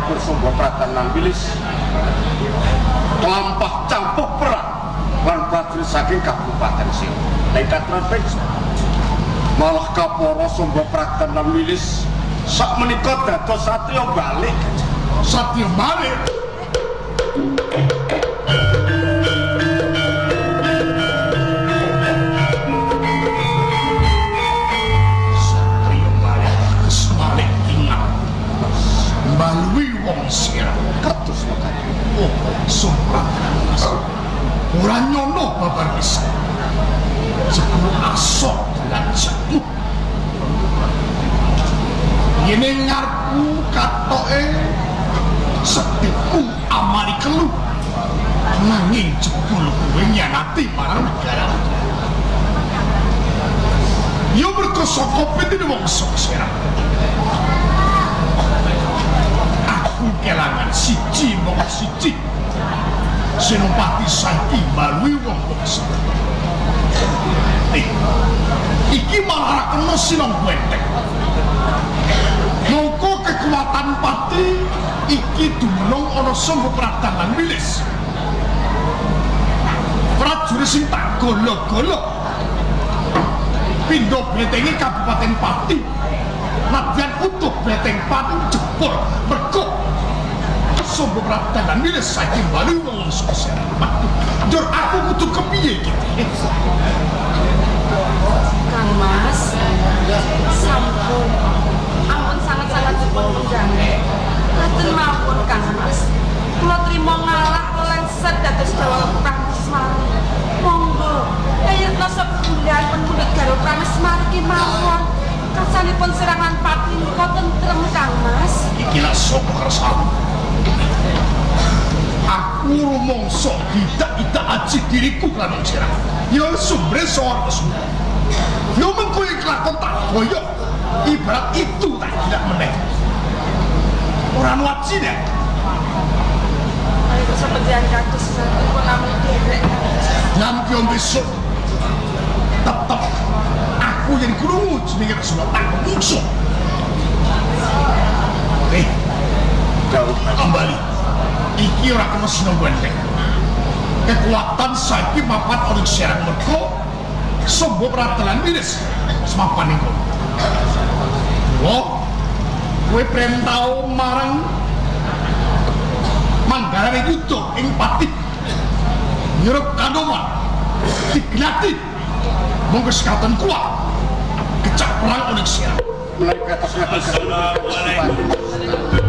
matur sumba pratanan wilis lampah campur perang lan prajurit saking Kabupaten Siau lengkat ramping malah kaporo sumba pratanan wilis sak menika dados satya balik satya balik balui wong sirah kados mekaten oh sumpah ora nyono babar pisan jebul asok lan jamu yene ngarepku katoke setiku amali kelu nanging jebul kowe nyanati marang negara yo mergo saka pinten wong sirah kelangan siji mong siji Senopati saiki balui wong bangsa iki malah kena sinong benteng mongko kekuatan pati iki dumunung ana sumber pratanan wilis prajurit sing tak golok-golok pindho betenge Kabupaten Pati nadyan utuh beteng Pati jebol mergo sumber pratanan wilis saiki balui wong sukses jur aku kudu kepiye iki Kang Mas sampun ampun sangat-sangat dipun undange katen mawon Kang Mas kula trima ngalah lengset dados Jawa Pramismar monggo ayatna sebulan penmulut Garwa Pramismar ki mawon kasanipun serangan Pati nika tentrem Kang Mas iki lak sapa kersamu aku rumangsa tidak aji diriku lan sirah ya sumbre soal kesuwen yo mengko kelakon tak boyok ibarat itu tak tidak meneh ora wajib ya ayo sepertian kados pun namun derek nampi besok tetep aku yang krungu jenenge kesuwen tak musuh jauh kembali iki ora kena sinong benteng kekuatan saiki mapan orang serang mergo sumber pratanan wilis semapan niku wah kowe prentau marang Manggarai Yudo ing Pati nyurup Kanoman dignati monggo sekatan kuat kecak perang orang serang menawi kados ngaten